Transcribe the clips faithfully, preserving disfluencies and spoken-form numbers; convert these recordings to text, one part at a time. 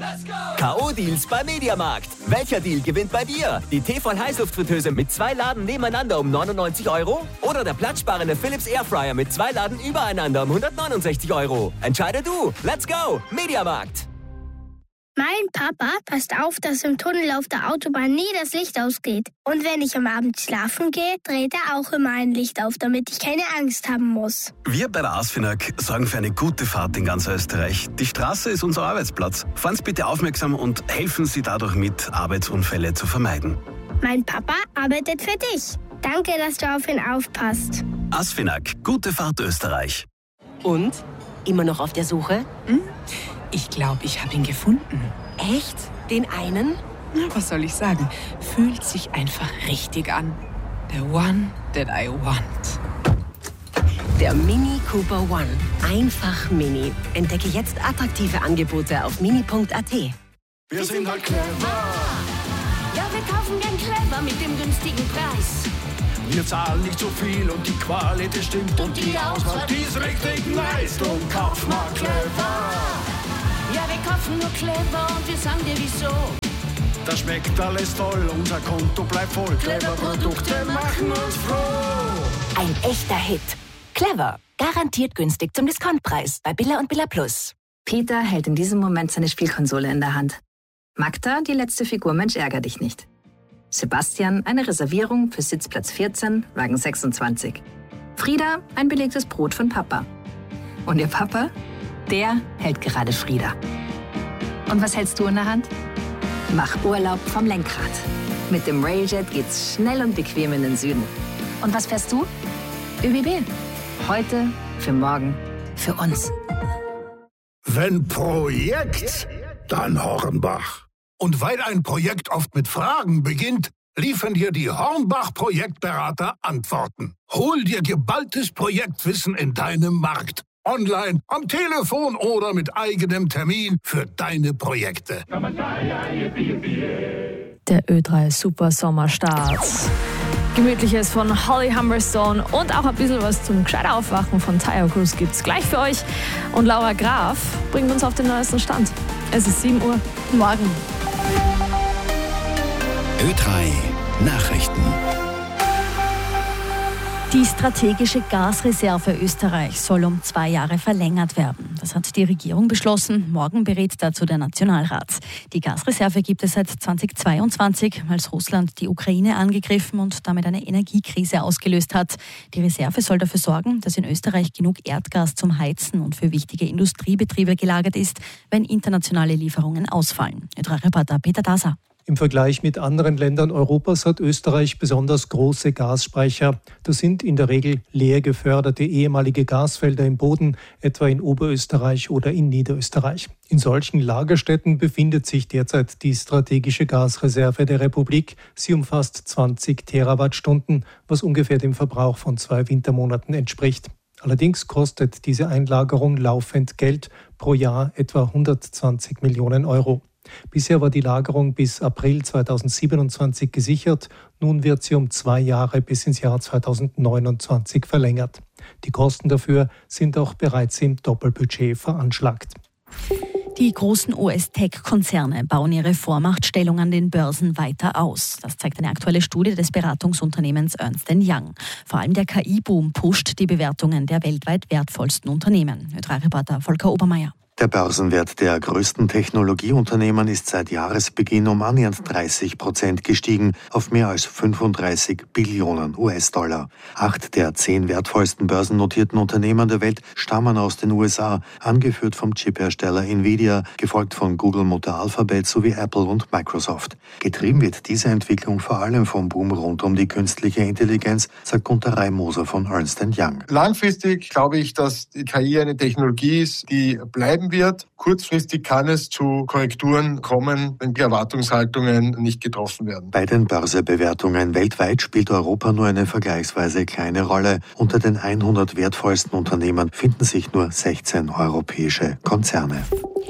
K O-Deals bei Mediamarkt. Welcher Deal gewinnt bei dir? Die Tefal-Heißluftfritteuse mit zwei Laden nebeneinander um neunundneunzig Euro? Oder der platzsparende Philips Airfryer mit zwei Laden übereinander um hundertneunundsechzig Euro? Entscheide du. Let's go. Mediamarkt. Mein Papa passt auf, dass im Tunnel auf der Autobahn nie das Licht ausgeht. Und wenn ich am Abend schlafen gehe, dreht er auch immer ein Licht auf, damit ich keine Angst haben muss. Wir bei der ASFINAG sorgen für eine gute Fahrt in ganz Österreich. Die Straße ist unser Arbeitsplatz. Fahren Sie bitte aufmerksam und helfen Sie dadurch mit, Arbeitsunfälle zu vermeiden. Mein Papa arbeitet für dich. Danke, dass du auf ihn aufpasst. ASFINAG, gute Fahrt Österreich. Und? Immer noch auf der Suche? Hm? Ich glaube, ich habe ihn gefunden. Echt? Den einen? Na, was soll ich sagen? Fühlt sich einfach richtig an. The one that I want. Der Mini Cooper One. Einfach Mini. Entdecke jetzt attraktive Angebote auf mini punkt a t. Wir sind halt clever. Ja, wir kaufen gern clever mit dem günstigen Preis. Wir zahlen nicht so viel und die Qualität stimmt. Und die Auswahl, die ist richtig nice. Drum kauf mal clever. Ja, wir kaufen nur clever und wir sagen dir wieso. Das schmeckt alles toll, unser Konto bleibt voll. Clever Produkte machen uns froh. Ein echter Hit. Clever. Garantiert günstig zum Discountpreis bei Billa und Billa Plus. Peter hält in diesem Moment seine Spielkonsole in der Hand. Magda, die letzte Figur Mensch ärger dich nicht. Sebastian, eine Reservierung für Sitzplatz vierzehn, Wagen sechsundzwanzig. Frieda, ein belegtes Brot von Papa. Und ihr Papa? Der hält gerade Frieda. Und was hältst du in der Hand? Mach Urlaub vom Lenkrad. Mit dem Railjet geht's schnell und bequem in den Süden. Und was fährst du? ÖBB. Heute, für morgen, für uns. Wenn Projekt, dann Hornbach. Und weil ein Projekt oft mit Fragen beginnt, liefern dir die Hornbach-Projektberater Antworten. Hol dir geballtes Projektwissen in deinem Markt. Online, am Telefon oder mit eigenem Termin für deine Projekte. Der Ö drei Super Sommerstart. Gemütliches von Holly Humberstone und auch ein bisschen was zum gescheit Aufwachen von Tire Cruise gibt's gleich für euch. Und Laura Graf bringt uns auf den neuesten Stand. Es ist sieben Uhr. Morgen. Ö drei Nachrichten. Die strategische Gasreserve Österreichs soll um zwei Jahre verlängert werden. Das hat die Regierung beschlossen. Morgen berät dazu der Nationalrat. Die Gasreserve gibt es seit zweitausendzweiundzwanzig, als Russland die Ukraine angegriffen und damit eine Energiekrise ausgelöst hat. Die Reserve soll dafür sorgen, dass in Österreich genug Erdgas zum Heizen und für wichtige Industriebetriebe gelagert ist, wenn internationale Lieferungen ausfallen. Ö drei Reporter Peter Daser. Im Vergleich mit anderen Ländern Europas hat Österreich besonders große Gasspeicher. Das sind in der Regel leer geförderte ehemalige Gasfelder im Boden, etwa in Oberösterreich oder in Niederösterreich. In solchen Lagerstätten befindet sich derzeit die strategische Gasreserve der Republik. Sie umfasst zwanzig Terawattstunden, was ungefähr dem Verbrauch von zwei Wintermonaten entspricht. Allerdings kostet diese Einlagerung laufend Geld, pro Jahr etwa hundertzwanzig Millionen Euro. Bisher war die Lagerung bis April zweitausendsiebenundzwanzig gesichert. Nun wird sie um zwei Jahre bis ins Jahr zweitausendneunundzwanzig verlängert. Die Kosten dafür sind auch bereits im Doppelbudget veranschlagt. Die großen U S-Tech-Konzerne bauen ihre Vormachtstellung an den Börsen weiter aus. Das zeigt eine aktuelle Studie des Beratungsunternehmens Ernst and Young. Vor allem der K I-Boom pusht die Bewertungen der weltweit wertvollsten Unternehmen. Ö drei Reporter Volker Obermeier. Der Börsenwert der größten Technologieunternehmen ist seit Jahresbeginn um annähernd dreißig Prozent gestiegen auf mehr als fünfunddreißig Billionen U S-Dollar. Acht der zehn wertvollsten börsennotierten Unternehmen der Welt stammen aus den U S A, angeführt vom Chiphersteller Nvidia, gefolgt von Google, Mutter Alphabet sowie Apple und Microsoft. Getrieben wird diese Entwicklung vor allem vom Boom rund um die künstliche Intelligenz, sagt Gunter Reimoser von Ernst and Young. Langfristig glaube ich, dass die K I eine Technologie ist, die bleiben wird. Kurzfristig kann es zu Korrekturen kommen, wenn die Erwartungshaltungen nicht getroffen werden. Bei den Börsebewertungen weltweit spielt Europa nur eine vergleichsweise kleine Rolle. Unter den hundert wertvollsten Unternehmen finden sich nur sechzehn europäische Konzerne.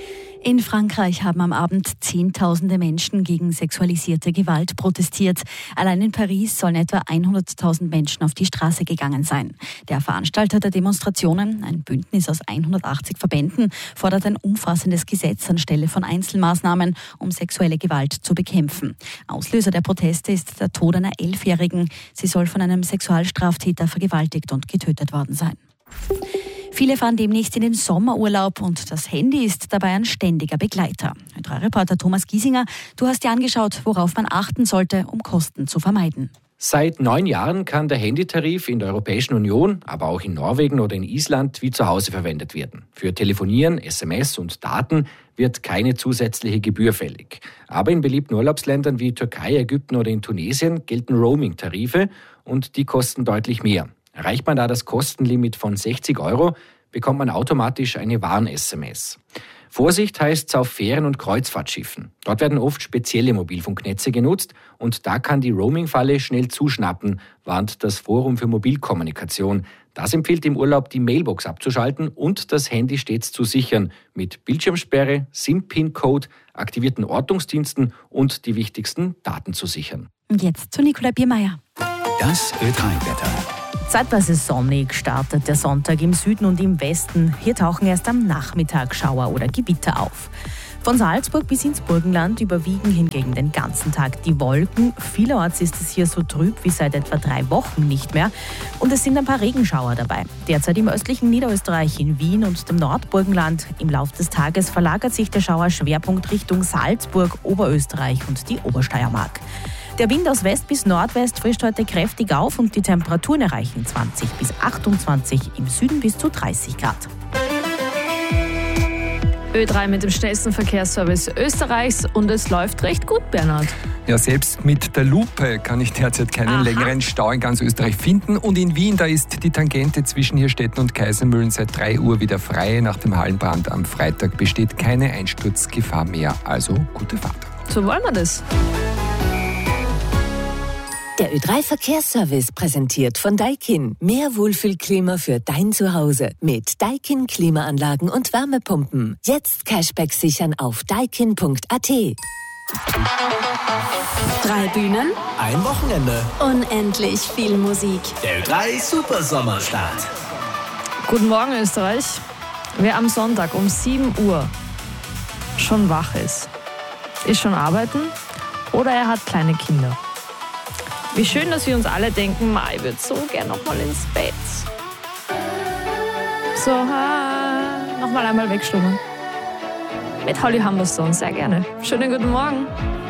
In Frankreich haben am Abend Zehntausende Menschen gegen sexualisierte Gewalt protestiert. Allein in Paris sollen etwa hunderttausend Menschen auf die Straße gegangen sein. Der Veranstalter der Demonstrationen, ein Bündnis aus hundertachtzig Verbänden, fordert ein umfassendes Gesetz anstelle von Einzelmaßnahmen, um sexuelle Gewalt zu bekämpfen. Auslöser der Proteste ist der Tod einer Elfjährigen. Sie soll von einem Sexualstraftäter vergewaltigt und getötet worden sein. Viele fahren demnächst in den Sommerurlaub und das Handy ist dabei ein ständiger Begleiter. Ö drei Reporter Thomas Giesinger, du hast dir angeschaut, worauf man achten sollte, um Kosten zu vermeiden. Seit neun Jahren kann der Handytarif in der Europäischen Union, aber auch in Norwegen oder in Island wie zu Hause verwendet werden. Für Telefonieren, S M S und Daten wird keine zusätzliche Gebühr fällig. Aber in beliebten Urlaubsländern wie Türkei, Ägypten oder in Tunesien gelten Roaming-Tarife und die kosten deutlich mehr. Erreicht man da das Kostenlimit von sechzig Euro, bekommt man automatisch eine Warn-S M S. Vorsicht heißt es auf Fähren- und Kreuzfahrtschiffen. Dort werden oft spezielle Mobilfunknetze genutzt und da kann die Roaming-Falle schnell zuschnappen, warnt das Forum für Mobilkommunikation. Das empfiehlt im Urlaub, die Mailbox abzuschalten und das Handy stets zu sichern mit Bildschirmsperre, SIM-Pin-Code, aktivierten Ortungsdiensten und die wichtigsten Daten zu sichern. Und jetzt zu Nicola Biermeier. Das Ö drei Wetter. Zeitweise sonnig startet der Sonntag im Süden und im Westen. Hier tauchen erst am Nachmittag Schauer oder Gewitter auf. Von Salzburg bis ins Burgenland überwiegen hingegen den ganzen Tag die Wolken. Vielerorts ist es hier so trüb wie seit etwa drei Wochen nicht mehr. Und es sind ein paar Regenschauer dabei. Derzeit im östlichen Niederösterreich, in Wien und dem Nordburgenland. Im Laufe des Tages verlagert sich der Schauerschwerpunkt Richtung Salzburg, Oberösterreich und die Obersteiermark. Der Wind aus West bis Nordwest frischt heute kräftig auf und die Temperaturen erreichen zwanzig bis achtundzwanzig, im Süden bis zu dreißig Grad. Ö drei mit dem schnellsten Verkehrsservice Österreichs und es läuft recht gut, Bernhard. Ja, selbst mit der Lupe kann ich derzeit keinen Aha. längeren Stau in ganz Österreich finden. Und in Wien, da ist die Tangente zwischen Hirstetten und Kaisermühlen seit drei Uhr wieder frei. Nach dem Hallenbrand am Freitag besteht keine Einsturzgefahr mehr. Also gute Fahrt. So wollen wir das. Der Ö drei Verkehrsservice präsentiert von Daikin. Mehr Wohlfühlklima für dein Zuhause mit Daikin Klimaanlagen und Wärmepumpen. Jetzt Cashback sichern auf daikin punkt a t. Drei Bühnen, Ein Wochenende. unendlich viel Musik. Der Ö drei Super Sommerstart. Guten Morgen, Österreich. Wer am Sonntag um sieben Uhr schon wach ist, ist schon arbeiten oder er hat kleine Kinder. Wie schön, dass wir uns alle denken, Ma, ich würde so gern noch mal ins Bett. So, ha, noch mal einmal wegschlummern. Mit Holly Humberstone, sehr gerne. Schönen guten Morgen.